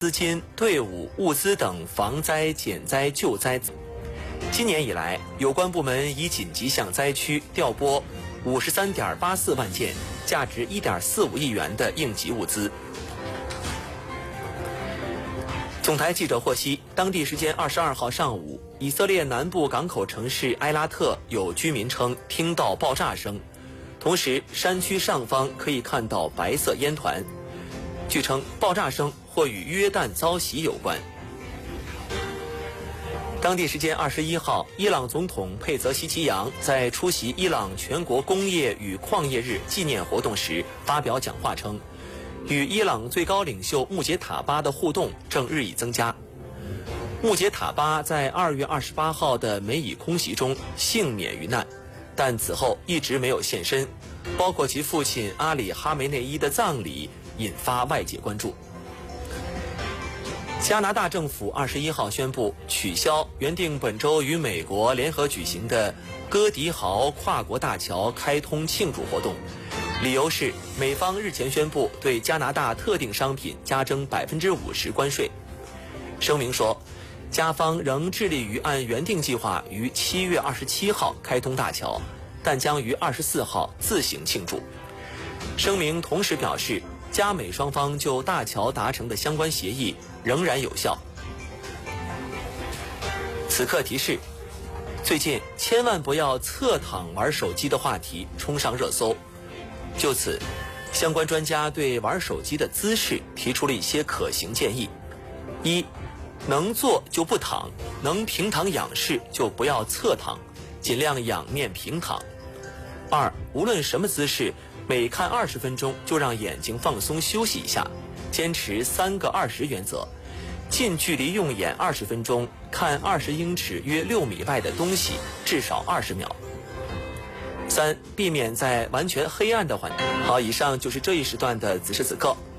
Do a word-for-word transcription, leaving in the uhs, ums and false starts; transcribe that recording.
资金、队伍、物资等防灾、减灾、救灾。今年以来，有关部门已紧急向灾区调拨五十三点八四万件，价值一点四五亿元的应急物资。总台记者获悉，当地时间二十二号上午，以色列南部港口城市埃拉特有居民称听到爆炸声，同时山区上方可以看到白色烟团。据称，爆炸声或与约旦遭袭有关。当地时间二十一号，伊朗总统佩泽希奇扬在出席伊朗全国工业与矿业日纪念活动时发表讲话称，与伊朗最高领袖穆杰塔巴的互动正日益增加。穆杰塔巴在二月二十八号的美以空袭中幸免于难，但此后一直没有现身，包括其父亲阿里哈梅内伊的葬礼引发外界关注。加拿大政府二十一号宣布取消原定本周与美国联合举行的哥迪豪跨国大桥开通庆祝活动，理由是美方日前宣布对加拿大特定商品加征百分之五十关税。声明说，加方仍致力于按原定计划于七月二十七号开通大桥，但将于二十四号自行庆祝。声明同时表示，加美双方就大桥达成的相关协议仍然有效。此刻提示：最近千万不要侧躺玩手机的话题冲上热搜。就此，相关专家对玩手机的姿势提出了一些可行建议：一，能坐就不躺，能平躺仰视就不要侧躺，尽量仰面平躺。二，无论什么姿势，每看二十分钟就让眼睛放松休息一下，坚持三个二十原则，近距离用眼二十分钟，看二十英尺约六米外的东西至少二十秒。三，避免在完全黑暗的环境。好，以上就是这一时段的此时此刻。